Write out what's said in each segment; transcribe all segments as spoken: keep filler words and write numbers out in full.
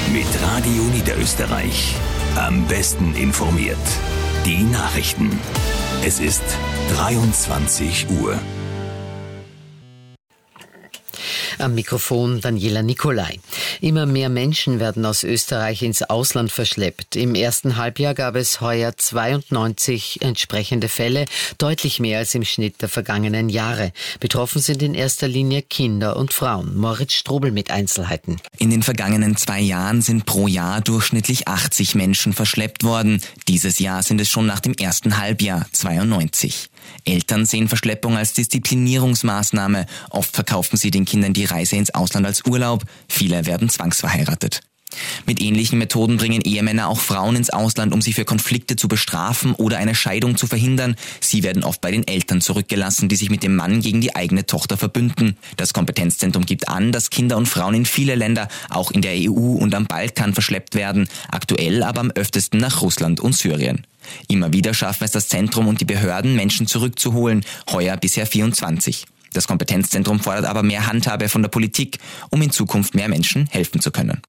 Mit Radio Niederösterreich. Am besten informiert. Die Nachrichten. Es ist dreiundzwanzig Uhr. Am Mikrofon Daniela Nicolai. Immer mehr Menschen werden aus Österreich ins Ausland verschleppt. Im ersten Halbjahr gab es heuer zweiundneunzig entsprechende Fälle, deutlich mehr als im Schnitt der vergangenen Jahre. Betroffen sind in erster Linie Kinder und Frauen. Moritz Strobel mit Einzelheiten. In den vergangenen zwei Jahren sind pro Jahr durchschnittlich achtzig Menschen verschleppt worden. Dieses Jahr sind es schon nach dem ersten Halbjahr zweiundneunzig. Eltern sehen Verschleppung als Disziplinierungsmaßnahme. Oft verkaufen sie den Kindern die Reise ins Ausland als Urlaub. Viele werden zwangsverheiratet. Mit ähnlichen Methoden bringen Ehemänner auch Frauen ins Ausland, um sie für Konflikte zu bestrafen oder eine Scheidung zu verhindern. Sie werden oft bei den Eltern zurückgelassen, die sich mit dem Mann gegen die eigene Tochter verbünden. Das Kompetenzzentrum gibt an, dass Kinder und Frauen in viele Länder, auch in der E U und am Balkan, verschleppt werden. Aktuell aber am öftesten nach Russland und Syrien. Immer wieder schaffen es das Zentrum und die Behörden, Menschen zurückzuholen. Heuer bisher vierundzwanzig. Das Kompetenzzentrum fordert aber mehr Handhabe von der Politik, um in Zukunft mehr Menschen helfen zu können.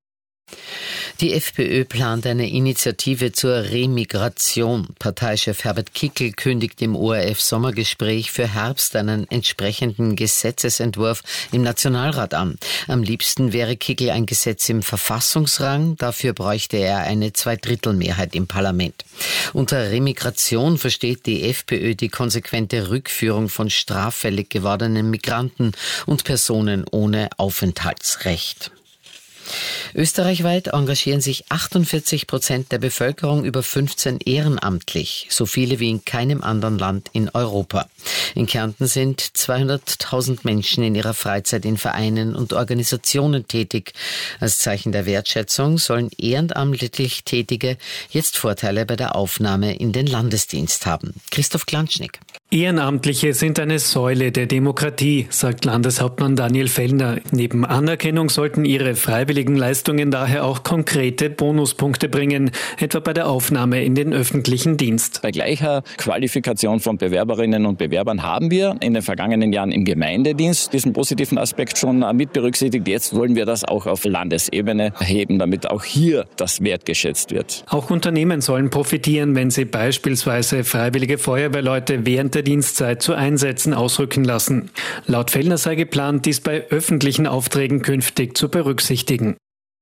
Die FPÖ plant eine Initiative zur Remigration. Parteichef Herbert Kickl kündigt im O R F-Sommergespräch für Herbst einen entsprechenden Gesetzesentwurf im Nationalrat an. Am liebsten wäre Kickl ein Gesetz im Verfassungsrang. Dafür bräuchte er eine Zweidrittelmehrheit im Parlament. Unter Remigration versteht die FPÖ die konsequente Rückführung von straffällig gewordenen Migranten und Personen ohne Aufenthaltsrecht. Österreichweit engagieren sich achtundvierzig Prozent der Bevölkerung über fünfzehn ehrenamtlich, so viele wie in keinem anderen Land in Europa. In Kärnten sind zweihunderttausend Menschen in ihrer Freizeit in Vereinen und Organisationen tätig. Als Zeichen der Wertschätzung sollen ehrenamtlich Tätige jetzt Vorteile bei der Aufnahme in den Landesdienst haben. Christoph Klanschnik. Ehrenamtliche sind eine Säule der Demokratie, sagt Landeshauptmann Daniel Fellner. Neben Anerkennung sollten ihre freiwilligen Leistungen daher auch konkrete Bonuspunkte bringen, etwa bei der Aufnahme in den öffentlichen Dienst. Bei gleicher Qualifikation von Bewerberinnen und Bewerbern haben wir in den vergangenen Jahren im Gemeindedienst diesen positiven Aspekt schon mit berücksichtigt. Jetzt wollen wir das auch auf Landesebene erheben, damit auch hier das wertgeschätzt wird. Auch Unternehmen sollen profitieren, wenn sie beispielsweise freiwillige Feuerwehrleute während der Dienstzeit zu Einsätzen ausrücken lassen. Laut Fellner sei geplant, dies bei öffentlichen Aufträgen künftig zu berücksichtigen.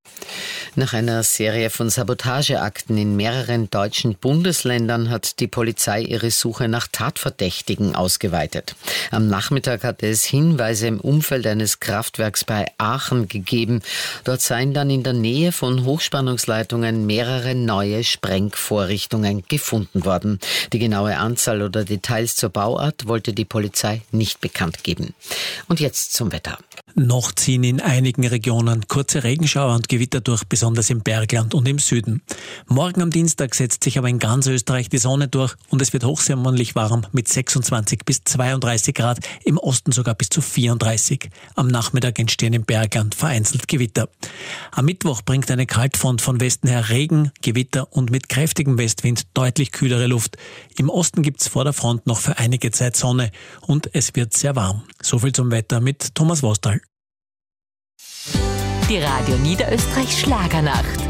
Nach einer Serie von Sabotageakten in mehreren deutschen Bundesländern hat die Polizei ihre Suche nach Tatverdächtigen ausgeweitet. Am Nachmittag hatte es Hinweise im Umfeld eines Kraftwerks bei Aachen gegeben. Dort seien dann in der Nähe von Hochspannungsleitungen mehrere neue Sprengvorrichtungen gefunden worden. Die genaue Anzahl oder Details zur Bauart wollte die Polizei nicht bekannt geben. Und jetzt zum Wetter. Noch ziehen in einigen Regionen kurze Regenschauer und Gewitter durch, besonders im Bergland und im Süden. Morgen am Dienstag setzt sich aber in ganz Österreich die Sonne durch und es wird hochsommerlich warm mit sechsundzwanzig bis zweiunddreißig Grad, im Osten sogar bis zu vierunddreißig. Am Nachmittag entstehen im Bergland vereinzelt Gewitter. Am Mittwoch bringt eine Kaltfront von Westen her Regen, Gewitter und mit kräftigem Westwind deutlich kühlere Luft. Im Osten gibt's vor der Front noch für einige Zeit Sonne und es wird sehr warm. So viel zum Wetter mit Thomas Wostal. Die Radio Niederösterreich Schlagernacht.